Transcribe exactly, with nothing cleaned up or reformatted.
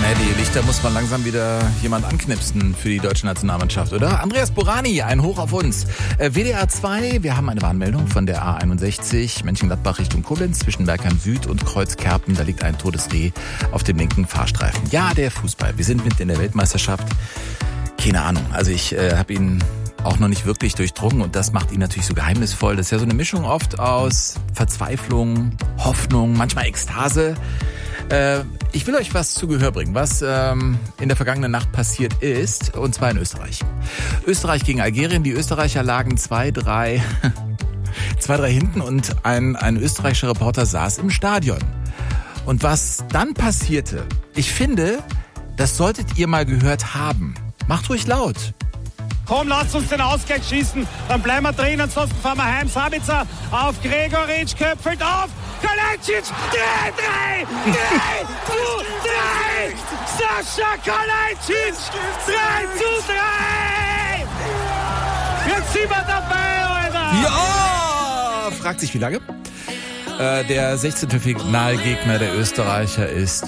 Nee, die Lichter muss man langsam wieder jemand anknipsen für die deutsche Nationalmannschaft, oder? Andreas Borani, ein Hoch auf uns. Äh, W D R zwei, wir haben eine Warnmeldung von der A einundsechzig, Mönchengladbach Richtung Koblenz, zwischen Bergheim Süd und Kreuzkerpen. Da liegt ein totes Reh auf dem linken Fahrstreifen. Ja, der Fußball. Wir sind mitten in der Weltmeisterschaft. Keine Ahnung, also ich äh, habe ihn auch noch nicht wirklich durchdrungen und das macht ihn natürlich so geheimnisvoll. Das ist ja so eine Mischung oft aus Verzweiflung, Hoffnung, manchmal Ekstase. Äh, ich will euch was zu Gehör bringen, was ähm, in der vergangenen Nacht passiert ist, und zwar in Österreich. Österreich gegen Algerien. Die Österreicher lagen zwei drei zwei drei hinten und ein, ein österreichischer Reporter saß im Stadion. Und was dann passierte, ich finde, das solltet ihr mal gehört haben. Macht ruhig laut. Komm, lasst uns den Ausgleich schießen, dann bleiben wir drin, ansonsten fahren wir heim. Sabitzer auf Gregoritsch, köpfelt auf, Kalajdzic, drei, drei, drei zu drei, Sascha Kalajdzic, drei zu drei. Jetzt sind wir dabei, Alter. Ja! Fragt sich wie lange? Äh, der sechzehnte Finalgegner der Österreicher ist